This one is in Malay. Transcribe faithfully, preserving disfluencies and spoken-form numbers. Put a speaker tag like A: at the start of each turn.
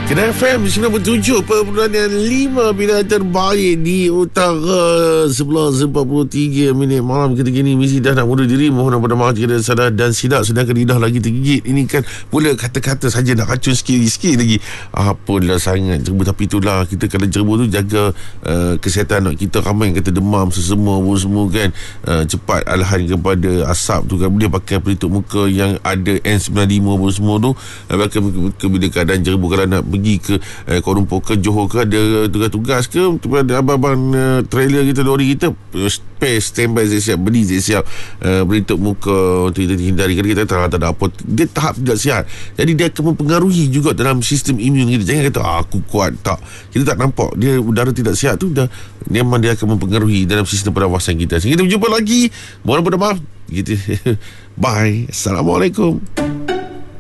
A: Kedah F M sembilan puluh tujuh perpuluhan lima bila terbaik di utara. Sebelas empat puluh tiga minit malam ketika ini. Mesti dah nak bunuh diri. Mohon pada maaf jika sadar dan silap. Sedangkan lidah lagi tergigit. Ini kan pula kata-kata saja nak racun sikit-sikit lagi. Apalah sangat cerbu. Tapi itulah, kita kalau cerbu tu jaga uh, kesihatan kita. Ramai kata demam, sesema pun semua kan. uh, Cepat alahan kepada asap tu kan. Dia pakai pelitup muka yang ada N sembilan lima pun semua tu. Bahkan bila keadaan cerbu, kalau nak pergi ke eh, Kuala Lumpur ke Johor ke, ada tugas-tugas ke, ada abang-abang uh, trailer kita, lori kita, spare standby siap-siap, beli siap-siap uh, beritup muka untuk kita hindari. Kalau kita tak, tak ada apa, dia tahap tidak sihat, jadi dia akan mempengaruhi juga dalam sistem imun kita. Jangan kata ah, aku kuat, tak, kita tak nampak dia udara tidak sihat tu dah, memang dia akan mempengaruhi dalam sistem pernafasan kita. Sehingga kita berjumpa lagi, mohon pada maaf gitu. Bye, Assalamualaikum.